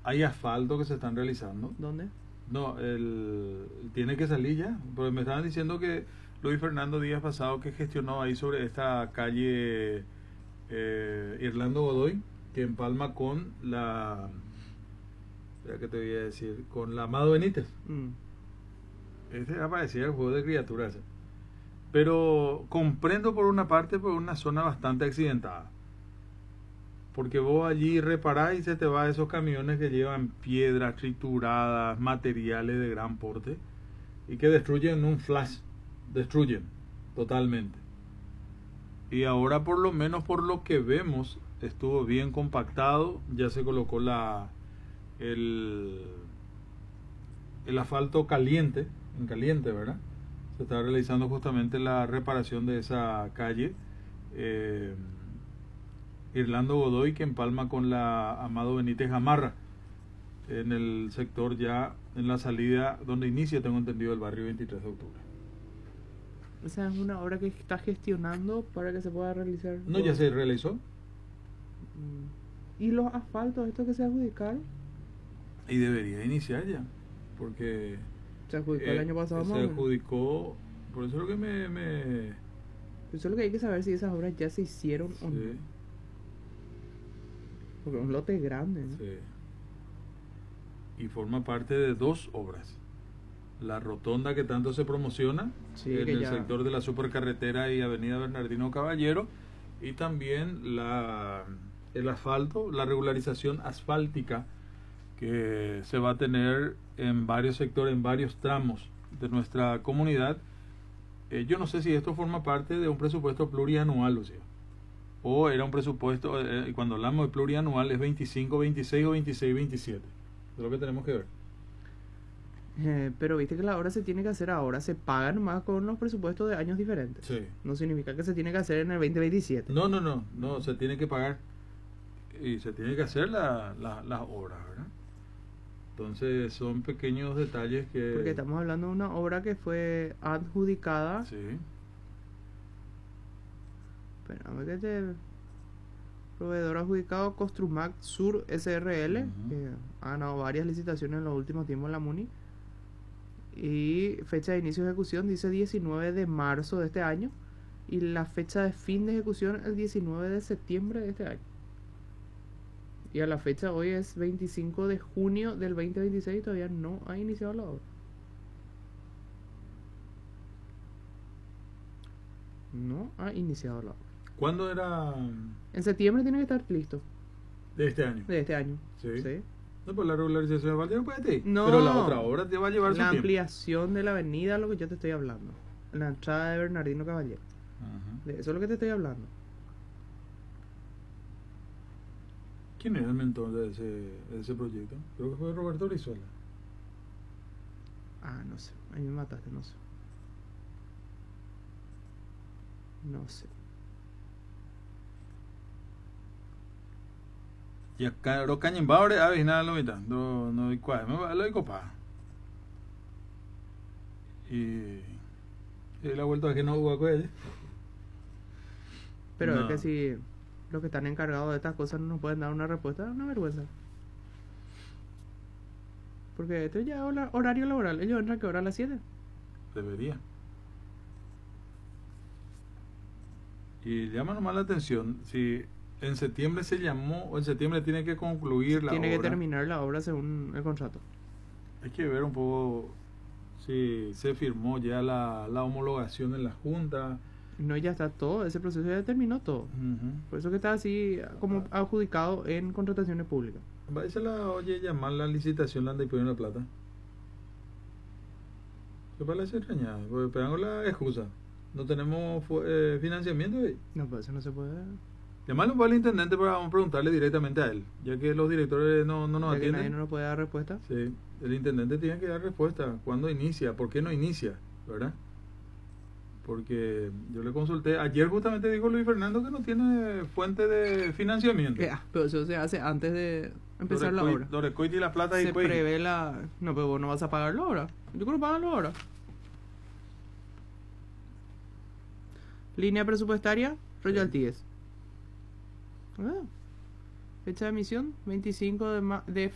hay asfalto que se están realizando. ¿Dónde? No, tiene que salir ya. Porque me estaban diciendo que Luis Fernando días pasado que gestionó ahí sobre esta calle Irlando Godoy, que empalma con la... ¿Qué te voy a decir? Con la Amado Benítez. Aparecía el juego de criaturas. Pero comprendo por una parte por una zona bastante accidentada. Porque vos allí reparás y se te va esos camiones que llevan piedras trituradas, materiales de gran porte y que destruyen en un flash. Destruyen totalmente. Y ahora por lo menos por lo que vemos estuvo bien compactado. Ya se colocó el asfalto caliente, en caliente, ¿verdad? Se está realizando justamente la reparación de esa calle Irlando Godoy, que empalma con la Amado Benítez Gamarra, en el sector ya en la salida donde inicia, tengo entendido, el barrio 23 de octubre. O sea, es una obra que está gestionando para que se pueda realizar. No, ya se realizó. ¿Y los asfaltos, estos que se adjudicaron? Y debería iniciar ya, porque Se adjudicó el año pasado. Se adjudicó, por eso es lo que Eso es lo que hay que saber, si esas obras ya se hicieron o no. Porque es un lote grande, ¿no? Sí. Y forma parte de dos obras. La rotonda que tanto se promociona, sí, en el sector de la supercarretera y avenida Bernardino Caballero, y también el asfalto, la regularización asfáltica que se va a tener en varios sectores, en varios tramos de nuestra comunidad. Yo no sé si esto forma parte de un presupuesto plurianual, Lucía, o era un presupuesto, cuando hablamos de plurianual es 25, 26 o 26, 27. Es lo que tenemos que ver. Pero viste que la obra se tiene que hacer ahora, se pagan más con los presupuestos de años diferentes. Sí. No significa que se tiene que hacer en el 2027. No, se tiene que pagar y se tiene que hacer las obras, ¿verdad? Entonces son pequeños detalles que... Porque estamos hablando de una obra que fue adjudicada. Sí. Espérame que proveedor adjudicado Construmac Sur SRL, que ha ganado varias licitaciones en los últimos tiempos en la MUNI. Y fecha de inicio de ejecución dice 19 de marzo de este año. Y la fecha de fin de ejecución el 19 de septiembre de este año. Y a la fecha hoy es 25 de junio del 2026 y todavía no ha iniciado la obra. No ha iniciado la obra. ¿Cuándo era? En septiembre tiene que estar listo. ¿De este año? De este año. Sí. Sí. No, pues la regularización de Valle no puede ir. No. Pero la otra obra te va a llevar su tiempo. La ampliación de la avenida, lo que yo te estoy hablando. La entrada de Bernardino Caballero. De eso es lo que te estoy hablando. ¿Quién era el mentor de ese proyecto? Creo que fue Roberto Brizuela. No sé. Ahí me mataste, no sé. No sé. Y acá lo cañembaure, a ver, nada lo mitad. No hay cuál, me va lo de copa. Y la vuelta a que no hubo acuerdo. Pero no. Es que si los que están encargados de estas cosas no nos pueden dar una respuesta, es una vergüenza. Porque esto ya es horario laboral. Ellos entran que hora a las 7. Debería. Y llama nomás la atención, si en septiembre se llamó, o en septiembre tiene que concluir la obra. Tiene que terminar la obra según el contrato. Hay que ver un poco si se firmó ya la homologación en la Junta. No, ya está todo, ese proceso ya terminó todo. Por eso que está así como adjudicado en contrataciones públicas. Oye, llamar la licitación la anda y poner la plata. ¿Qué parece extrañar? Porque pegamos la excusa. No tenemos financiamiento ahí. No, pues eso no se puede. Llamarlo al intendente para preguntarle directamente a él, ya que los directores no nos ya atienden. Que nadie no nos puede dar respuesta. Sí, el intendente tiene que dar respuesta. ¿Cuándo inicia? ¿Por qué no inicia? ¿Verdad? Porque yo le consulté, ayer justamente dijo Luis Fernando que no tiene fuente de financiamiento. Pero eso se hace antes de empezar la obra. Lorecoit y la plata y se prevé la... No, pero vos no vas a pagar la obra. Yo creo que pagan la obra. Línea presupuestaria, royalties. Fecha de emisión, 25 de